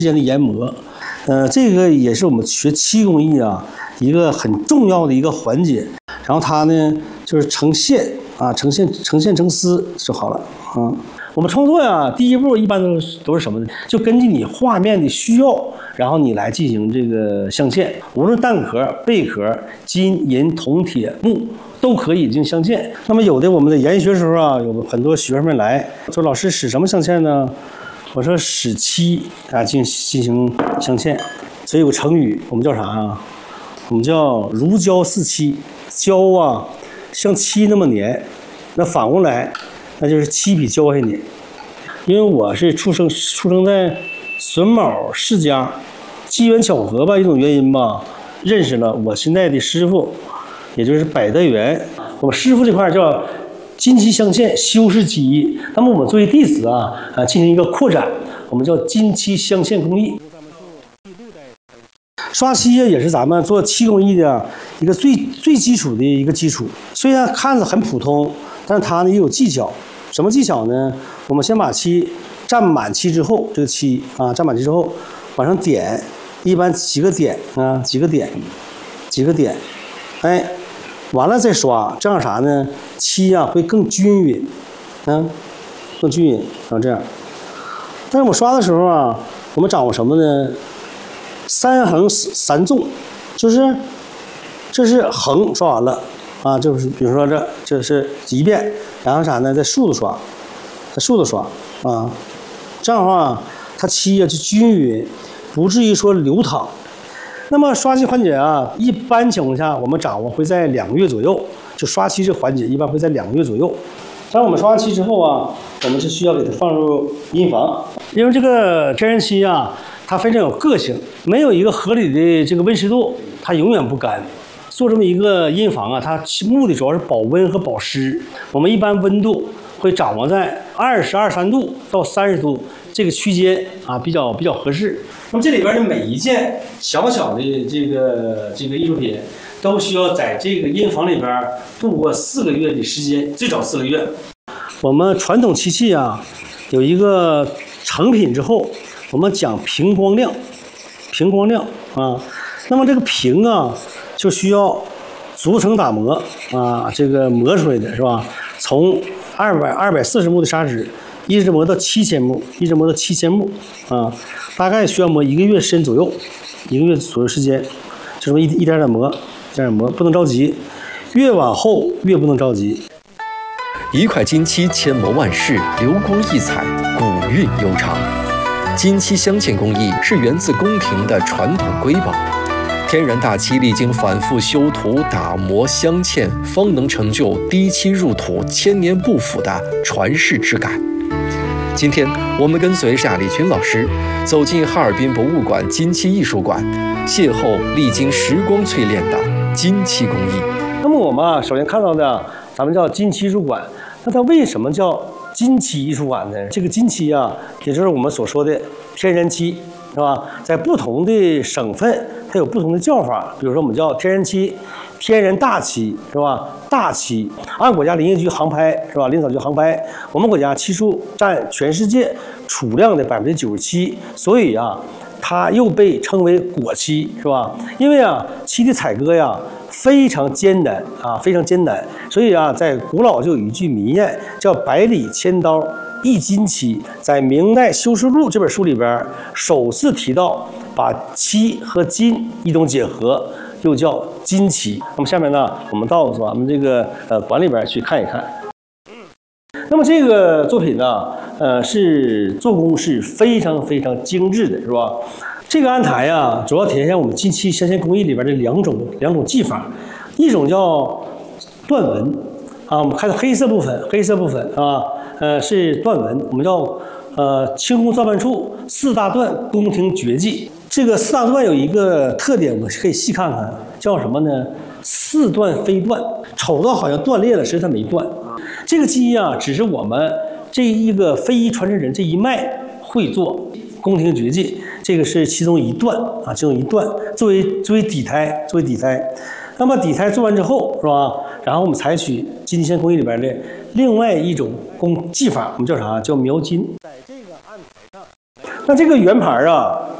间的研磨。这个也是我们学漆工艺啊一个很重要的一个环节。然后它呢就是成线啊，成线成丝就好了啊。我们创作呀，第一步一般都是什么呢？就根据你画面的需要，然后你来进行这个镶嵌，无论蛋壳、贝壳、金银铜铁木都可以进行镶嵌。那么有的我们在研学时候啊，有很多学生们来说，老师使什么镶嵌呢？我说使漆啊进行镶嵌。所以有个成语，我们叫啥啊？我们叫如胶似漆。胶啊像漆那么粘，那反过来那就是漆比胶还粘。因为我是出生在榫卯世家，机缘巧合吧，一种原因吧，认识了我现在的师傅，也就是百德园。我们师傅这块叫金漆镶嵌修饰技艺。那么我们作为弟子进行一个扩展，我们叫金漆镶嵌工艺。刷漆也是咱们做漆工艺的一个最基础的一个基础。虽然看着很普通，但是它呢也有技巧。什么技巧呢？我们先把漆蘸满漆之后，这个漆啊蘸满漆之后往上点，一般几个点啊，几个点，哎，完了再刷，这样啥呢？漆啊会更均匀，更均匀，然后这样。但是我刷的时候啊，我们掌握什么呢？三横三纵，就是这是横刷完了啊，就是比如说这是一遍，然后啥呢？再竖着刷，啊，这样的话它漆啊就均匀，不至于说流淌。那么刷漆环节啊，一般情况下我们掌握会在2个月左右，就刷漆这环节一般会在2个月左右。当我们刷完漆之后啊，我们是需要给它放入阴房，因为这个天然漆啊。它非常有个性，没有一个合理的这个温湿度，它永远不干。做这么一个阴房啊，它目的主要是保温和保湿。我们一般温度会掌握在23度到30度这个区间啊，比较合适。那么这里边的每一件小小的这个艺术品，都需要在这个阴房里边度过4个月的时间，最少4个月。我们传统漆器啊，有一个成品之后。我们讲平光亮啊，那么这个平啊，就需要逐层打磨啊，这个磨出来的是吧？从240目的砂纸，一直磨到7000目，啊，大概需要磨1个月时间左右，1个月左右时间，就这么一点点磨，不能着急，越往后越不能着急。 一块金漆千磨万世，流光溢彩，古韵悠长。金漆镶嵌工艺是源自宫廷的传统瑰宝，天然大漆历经反复修涂、打磨、镶嵌，方能成就滴漆入土、千年不腐的传世之感。今天，我们跟随夏立群老师走进哈尔滨博物馆金漆艺术馆，邂逅历经时光淬炼的金漆工艺。 那么我们首先看到的，咱们叫金漆艺术馆，那它为什么叫金漆艺术馆呢？这个金漆啊，也就是我们所说的天然漆，是吧？在不同的省份，它有不同的叫法。比如说，我们叫天然漆、天然大漆，是吧？大漆按国家林业局航拍，是吧？林草局航拍，我们国家漆树占全世界储量的97%，所以啊，它又被称为果漆，是吧？因为啊，漆的采割呀非常艰难啊，非常艰难，所以啊，在古老就有一句民谚叫“百里千刀一金漆”。在明代《修饰录》这本书里边，首次提到把漆和金一种结合，又叫金漆。那么下面呢，我们到咱们这个馆里边去看一看。那么这个作品呢，是做工是非常精致的，是吧？这个案台啊，主要体现我们金漆镶嵌工艺里边的两种技法，一种叫断纹啊，我们看到黑色部分啊，是断纹，我们叫清宫造办处4大断宫廷绝技。这个4大断有一个特点，我们可以细看看，叫什么呢？4断非断，瞅到好像断裂了，实际它没断。这个技艺啊，只是我们这一个非遗传承人这一脉会做宫廷绝技，这个是其中一段啊，其中一段作为底胎，那么底胎做完之后，是吧？然后我们采取金漆工艺里边的另外一种技法，我们叫啥？叫描金。在这个案台上， 那这个圆盘啊，